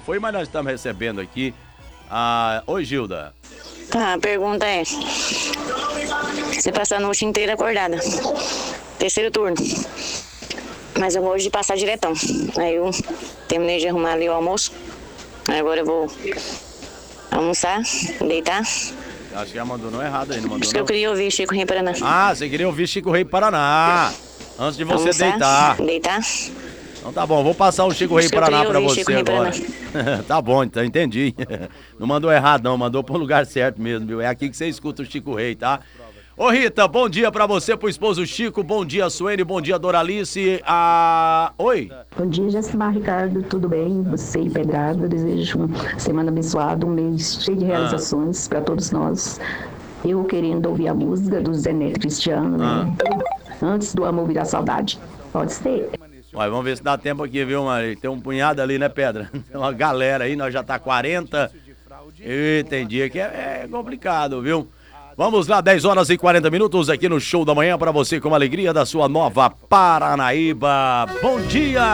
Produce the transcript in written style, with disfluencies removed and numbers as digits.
foi, mas nós estamos recebendo aqui. Oi, Gilda. Tá, a pergunta é: você passar a noite inteira acordada, terceiro turno, mas eu vou hoje passar diretão. Aí eu terminei de arrumar ali o almoço. Aí agora eu vou almoçar, deitar. Acho que ela mandou não errado aí, não mandou. Acho que eu queria ouvir Chico Rei Paraná. Você queria ouvir Chico Rei Paraná. Antes de você almoçar, deitar. Deitar. Então tá bom, vou passar o Chico Rei Paraná pra você Chico Rei agora. Tá bom, então entendi. Não mandou errado não, mandou pro lugar certo mesmo, viu? É aqui que você escuta o Chico Rei, tá? Ô Rita, bom dia pra você, pro esposo Chico, bom dia Suene, bom dia Doralice. Oi? Bom dia, Jacimar, Ricardo, tudo bem? Você e Pedrada, eu desejo uma semana abençoada, um mês cheio de realizações pra todos nós. Eu querendo ouvir a música do Zé Neto Cristiano, né? Antes do amor virar saudade. Pode ser? Ué, vamos ver se dá tempo aqui, viu, Mari? Tem um punhado ali, né, Pedra? Tem uma galera aí, nós já tá 40. E tem dia que é complicado, viu? Vamos lá, 10 horas e 40 minutos aqui no Show da Manhã pra você com a alegria da sua Nova Paranaíba. Bom dia!